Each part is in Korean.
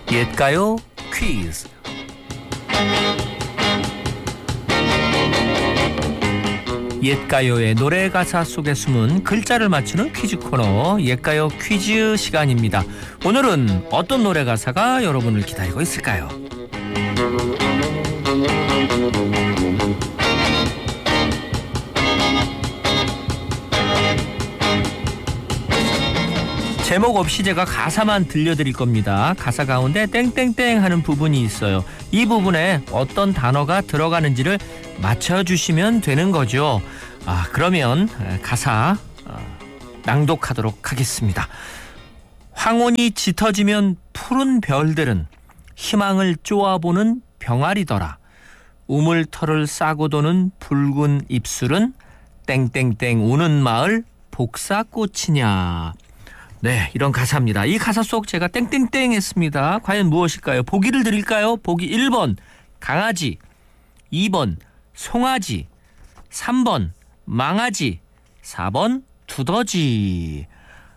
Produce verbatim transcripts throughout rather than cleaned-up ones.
옛가요 퀴즈. 옛가요의 노래 가사 속에 숨은 글자를 맞추는 퀴즈 코너 옛가요 퀴즈 시간입니다. 오늘은 어떤 노래 가사가 여러분을 기다리고 있을까요? 제목 없이 제가 가사만 들려드릴 겁니다. 가사 가운데 땡땡땡 하는 부분이 있어요. 이 부분에 어떤 단어가 들어가는지를 맞춰주시면 되는 거죠. 아, 그러면 가사 낭독하도록 하겠습니다. 황혼이 짙어지면 푸른 별들은 희망을 쪼아보는 병아리더라. 우물털을 싸고 도는 붉은 입술은 땡땡땡 우는 마을 복사꽃이냐. 네, 이런 가사입니다. 이 가사 속 제가 땡땡땡 했습니다. 과연 무엇일까요? 보기를 드릴까요? 보기 일 번 강아지, 이 번 송아지, 삼 번 망아지, 사 번 두더지.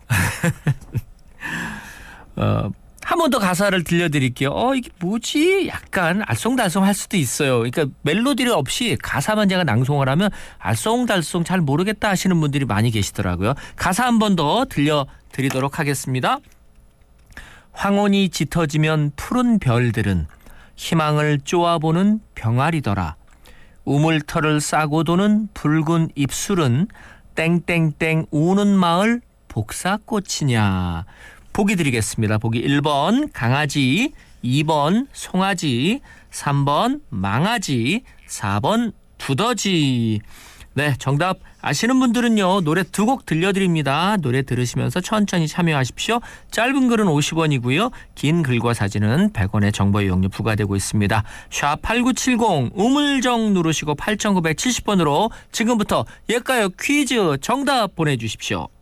어, 한 번 더 가사를 들려드릴게요. 어, 이게 뭐지? 약간 알쏭달쏭 할 수도 있어요. 그러니까 멜로디를 없이 가사만 제가 낭송을 하면 알쏭달쏭 잘 모르겠다 하시는 분들이 많이 계시더라고요. 가사 한 번 더 들려드리도록 하겠습니다. 황혼이 짙어지면 푸른 별들은 희망을 쪼아보는 병아리더라. 우물털을 싸고 도는 붉은 입술은 땡땡땡 우는 마을 복사꽃이냐. 보기 드리겠습니다. 보기 일 번 강아지, 이 번 송아지, 삼 번 망아지, 사 번 두더지. 네, 정답 아시는 분들은요, 노래 두 곡 들려드립니다. 노래 들으시면서 천천히 참여하십시오. 짧은 글은 오십 원이고요. 긴 글과 사진은 백 원의 정보 이용료 부과되고 있습니다. 샵 팔구칠공 우물정 누르시고 팔천구백칠십 번으로 지금부터 옛가요 퀴즈 정답 보내주십시오.